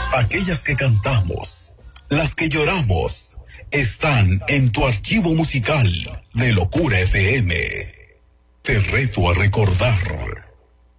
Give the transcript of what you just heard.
aquellas que cantamos, las que lloramos, están en tu archivo musical de Locura FM. Te reto a recordar.